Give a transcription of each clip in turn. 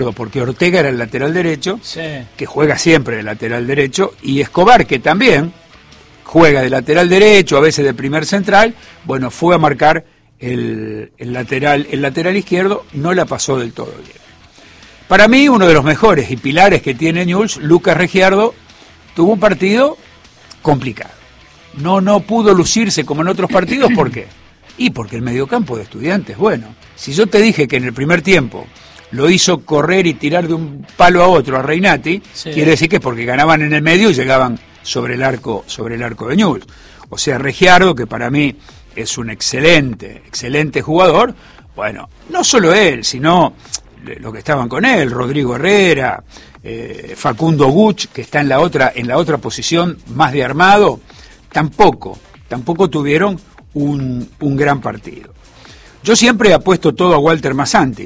porque Ortega era el lateral derecho, Sí. que juega siempre de lateral derecho, y Escobar, que también juega de lateral derecho, a veces de primer central, bueno, fue a marcar el lateral izquierdo, no la pasó del todo bien. Para mí, uno de los mejores y pilares que tiene Newell's, Lucas Regiardo, tuvo un partido complicado. No pudo lucirse como en otros partidos, ¿por qué? Y porque el mediocampo de Estudiantes, bueno, si yo te dije que en el primer tiempo lo hizo correr y tirar de un palo a otro a Reinati, sí, quiere decir que porque ganaban en el medio y llegaban sobre el arco de Newell's. O sea, Regiardo, que para mí es un excelente jugador, bueno, no solo él, sino los que estaban con él, Rodrigo Herrera, Facundo Guch, que está en la otra posición más de armado, tampoco tuvieron un gran partido. Yo siempre apuesto todo a Walter Massanti.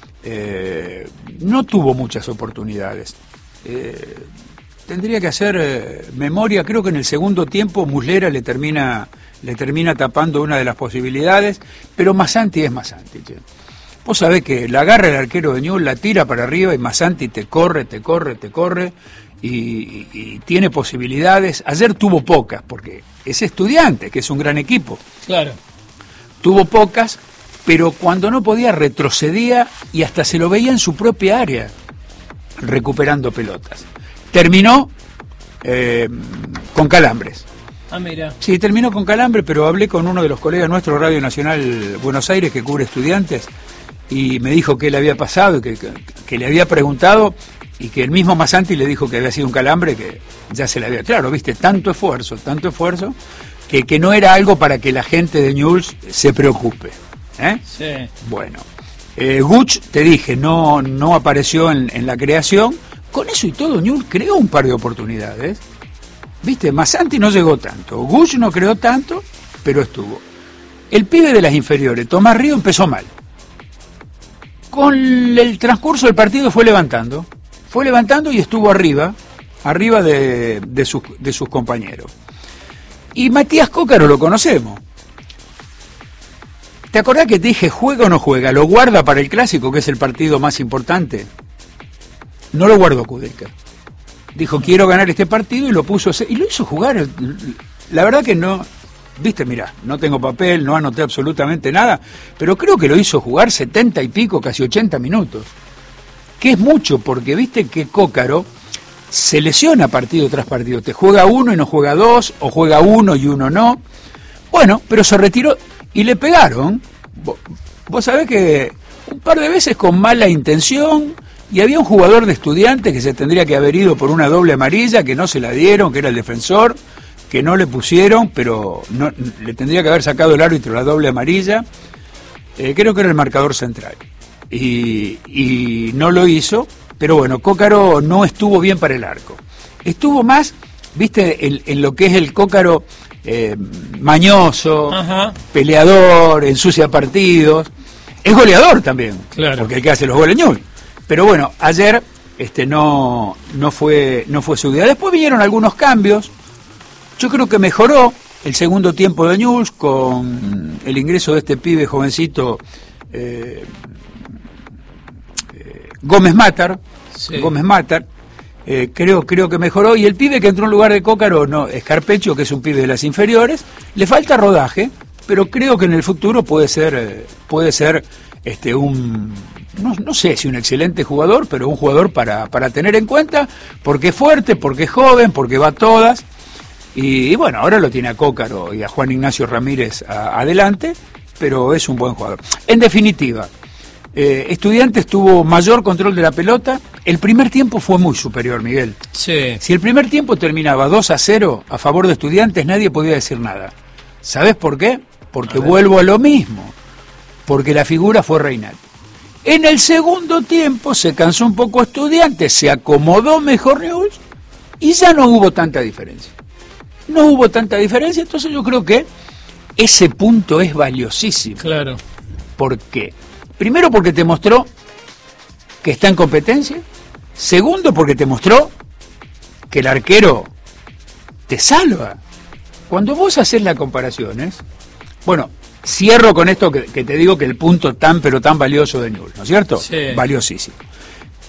No tuvo muchas oportunidades. Tendría que hacer memoria. Creo que en el segundo tiempo Muslera le termina tapando una de las posibilidades, pero Massanti es Massanti. Che. Vos sabés que la agarra el arquero de Newell's, la tira para arriba y Massanti te corre y tiene posibilidades. Ayer tuvo pocas, porque es Estudiantes, que es un gran equipo. Claro. Tuvo pocas, pero cuando no podía retrocedía y hasta se lo veía en su propia área, recuperando pelotas. Terminó con calambres. Ah, mira. Sí, terminó con calambre, pero hablé con uno de los colegas nuestros de Radio Nacional Buenos Aires, que cubre Estudiantes, y me dijo qué le había pasado, y que le había preguntado, y que el mismo Massanti le dijo que había sido un calambre, que ya se le había... Claro, viste, tanto esfuerzo, que no era algo para que la gente de Newell's se preocupe. Sí. Bueno, Guch, te dije, no apareció en la creación. Con eso y todo, Newell's creó un par de oportunidades. Viste, Massanti no llegó tanto, Guch no creó tanto, pero estuvo. El pibe de las inferiores, Tomás Río, empezó mal. Con el transcurso del partido fue levantando y estuvo arriba de sus compañeros. Y Matías Cócaro lo conocemos. ¿Te acordás que te dije juega o no juega? ¿Lo guarda para el clásico, que es el partido más importante? No lo guardó Kudelka. Dijo, quiero ganar este partido, y lo puso, y lo hizo jugar. La verdad que no, viste, mirá, no tengo papel, no anoté absolutamente nada, pero creo que lo hizo jugar 70 y pico, casi 80 minutos. Que es mucho, porque viste que Cócaro se lesiona partido tras partido. Te juega uno y no juega dos, o juega uno y uno no. Bueno, pero se retiró y le pegaron. Vos sabés que un par de veces con mala intención. Y había un jugador de Estudiantes que se tendría que haber ido por una doble amarilla, que no se la dieron, que era el defensor, que no le pusieron, pero no, le tendría que haber sacado el árbitro la doble amarilla. Creo que era el marcador central. Y no lo hizo, pero bueno, Cócaro no estuvo bien para el arco. Estuvo más, viste, en lo que es el Cócaro mañoso, ajá, peleador, ensucia partidos. Es goleador también, claro, porque el que hace los goles Newell's. Pero bueno, ayer no fue su día. Después vinieron algunos cambios. Yo creo que mejoró el segundo tiempo de Newell's con el ingreso de este pibe jovencito Gómez Matar. Sí. Gómez Matar. Creo que mejoró. Y el pibe que entró en lugar de Cócaro, Scarpeccio, que es un pibe de las inferiores, le falta rodaje, pero creo que en el futuro puede ser no sé si un excelente jugador, pero un jugador para tener en cuenta, porque es fuerte, porque es joven, porque va a todas, y bueno, ahora lo tiene a Cócaro y a Juan Ignacio Ramírez adelante, pero es un buen jugador. En definitiva, Estudiantes tuvo mayor control de la pelota. El primer tiempo fue muy superior, Miguel. Sí. Si el primer tiempo terminaba 2-0 a favor de Estudiantes, nadie podía decir nada. ¿Sabés por qué? Porque vuelvo a lo mismo, porque la figura fue Reinati. En el segundo tiempo se cansó un poco Estudiantes, se acomodó mejor Newell's y ya no hubo tanta diferencia. Entonces yo creo que ese punto es valiosísimo. Claro. ¿Por qué? Primero, porque te mostró que está en competencia. Segundo, porque te mostró que el arquero te salva. Cuando vos haces las comparaciones, bueno, cierro con esto que te digo, que el punto tan pero tan valioso de Newell's, ¿no es cierto? Sí. Valiosísimo.